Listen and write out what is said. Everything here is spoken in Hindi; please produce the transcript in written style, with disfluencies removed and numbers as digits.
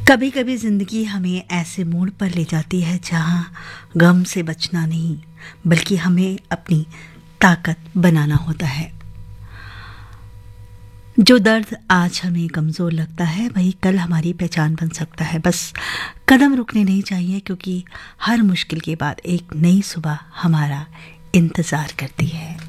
कभी कभी ज़िंदगी हमें ऐसे मोड़ पर ले जाती है जहाँ गम से बचना नहीं बल्कि हमें अपनी ताकत बनाना होता है। जो दर्द आज हमें कमज़ोर लगता है वही कल हमारी पहचान बन सकता है। बस कदम रुकने नहीं चाहिए, क्योंकि हर मुश्किल के बाद एक नई सुबह हमारा इंतज़ार करती है।